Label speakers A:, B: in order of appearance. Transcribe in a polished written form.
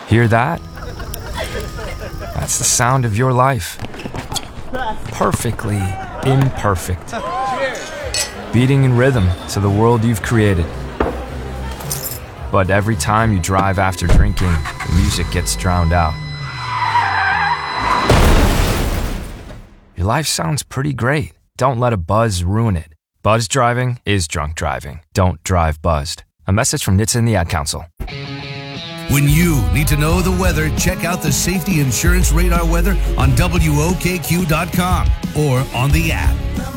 A: Hear that? That's the sound of your life. Perfectly imperfect. Beating in rhythm to the world you've created. But every time you drive after drinking, the music gets drowned out. Your life sounds pretty great. Don't let a buzz ruin it. Buzz driving is drunk driving. Don't drive buzzed. A message from NHTSA and the Ad Council.
B: When you need to know the weather, check out the Safety Insurance Radar weather on WOKQ.com or on the app.